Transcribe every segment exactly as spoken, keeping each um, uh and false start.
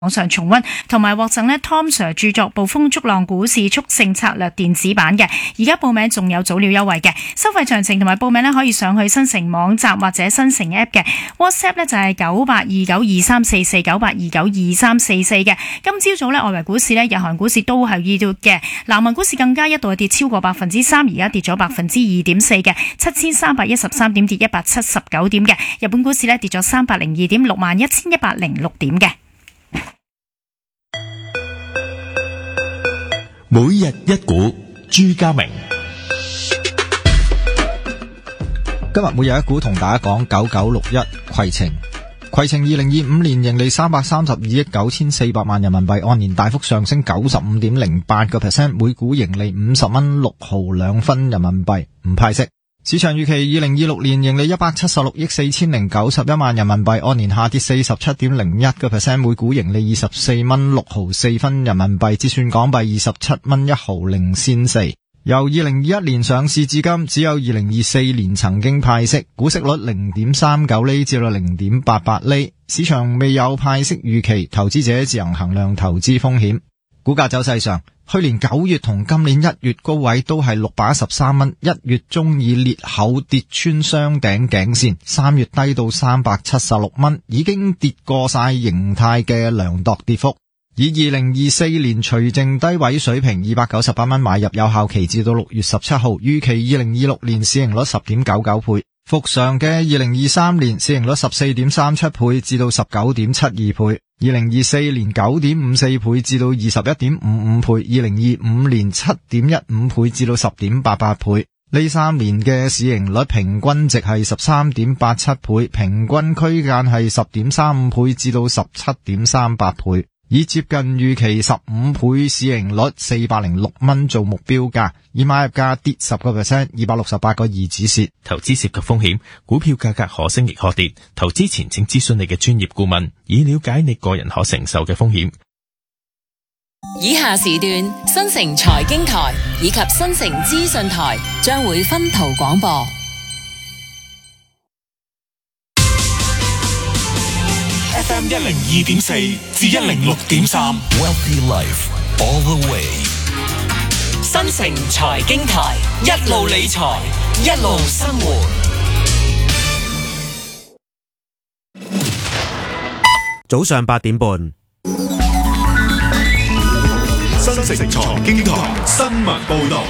網上重溫，同埋獲贈呢 Tom Sir 著作《捕風捉浪股市速勝策略》電子版嘅。而家報名仲有早鳥優惠嘅，收費詳情同埋報名呢可以上去新城網站或者新城 App 嘅。WhatsApp 呢就係九八二九二三四四九八二九二三四四嘅。今朝早呢外圍股市呢，日韓股市都係遇到嘅，南韓股市更加一度跌超過百分之三，而家跌咗百分之二點四嘅，七千三百一十三點跌一百七十九點嘅。日本股市呢跌咗三百零二點，六萬一千一百零六點嘅。 每日一股，朱家明。 今日每日一股同大家講九九六一攜程。攜程二零二五年盈利三百三十二億九千四百萬人民幣，按年大幅上升九十五點零八個 percent， 每股盈利五十蚊六毫兩分人民幣，唔派息。市場預期二零二六年盈利一百七十六億四千零九十一萬人民幣，按年下跌四十七點零一個 percent， 每股盈利二十四蚊六毫四分人民幣，折算港幣二十七蚊一毫零仙四。由二零二一年上市至今，只有二零二四年曾經派息，股息率零點三九厘至到零點八八厘。市場未有派息預期，投資者自行衡量投資風險。股價走勢上，去年九月同今年一月高位都係六百一十三蚊，一月中以裂口跌穿雙頂頸線，三月低到三百七十六蚊，已經跌過晒形態嘅量度跌幅。以二零二四年除淨低位水平二百九十八蚊買入，有效期至到六月十七號，預期二零二六年市盈率十點九九倍，復常嘅二零二三年市盈率十四點三七倍至到十九點七二倍，二零二四年九點五四倍至到二十一點五五倍，二零二五年七點一五倍至到十點八八倍。呢三年嘅市盈率平均值係十三點八七倍，平均區間係十點三五倍至到十七點三八倍。以接近預期十五倍市盈率四百零六蚊做目標價，以買入價跌十個 percent， 二百六十八個二止蝕。 投資涉及風險，股票價格可升亦可跌，投資前請諮詢你嘅專業顧問，以了解你個人可承受嘅風險。 以下時段新城財經台以及新城資訊台將會分途廣播。 F M 一零二點四至一零六點三 Wealthy Life all the way。 新城財經台一路理財一路生活。 早上八點半， 新城財經台新聞報道。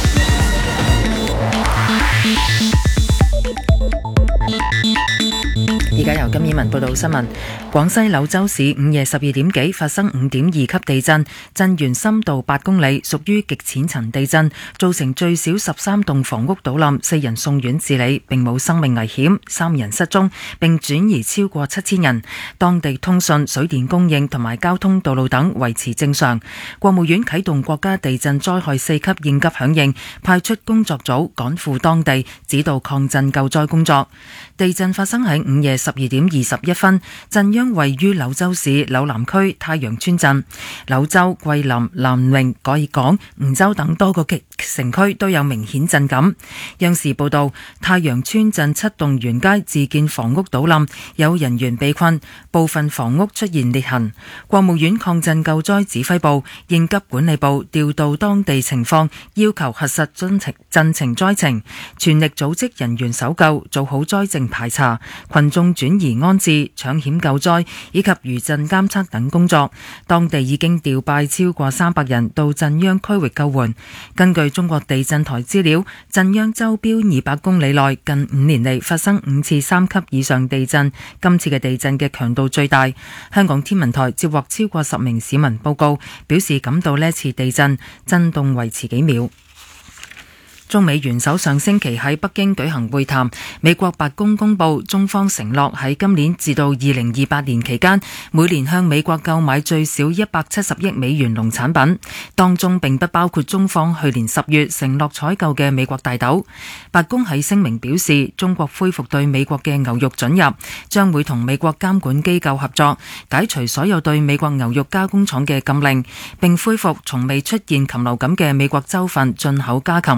而家由金燕文報道新聞。廣西柳州市午夜十二點幾發生五點二級地震，震源深度八公里，屬於極淺層地震，造成最少十三棟房屋倒冧，四人送院治理，並冇生命危險，三人失蹤，並轉移超過七千人。當地通訊、水電供應同埋交通道路等維持正常。國務院啟動國家地震災害四級應急響應，派出工作組趕赴當地指導抗震救災工作。地震發生喺午夜十二點二十一分，震央位於柳州市柳南區太陽村鎮。柳州、桂林、南寧、改港、梧州等多個城區都有明顯震感。央視報道，太陽村鎮七棟原街自建房屋倒冧，有人員被困，部分房屋出現裂痕。國務院抗震救災指揮部、應急管理部調到當地情況，要求核實震情、震情災情，全力組織人員搜救，做好災症排查、群眾轉移安置、搶險救災以及餘震監測等工作。當地已經調派超過三百人到震央區域救援。根據中國地震台資料，震央周標二百公里內近五年嚟發生五次三級以上地震，今次嘅地震嘅強度最大。香港天文台接獲超過十名市民報告，表示感到呢次地震震動維持幾秒。中美元首上星期喺北京舉行會談，美國白宮公布中方承諾喺今年至到二零二八年期間，每年向美國購買最少一百七十億美元農產品，當中並不包括中方去年十月承諾採購嘅美國大豆。白宮喺聲明表示，中國恢復對美國嘅牛肉准入，將會同美國監管機構合作，解除所有對美國牛肉加工廠嘅禁令，並恢復從未出現禽流感嘅美國州份進口家禽。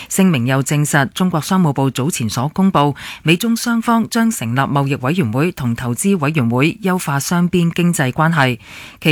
聲明又證實中國商務部早前所公布，美中雙方將成立貿易委員會同投資委員會，優化雙邊經濟關係。其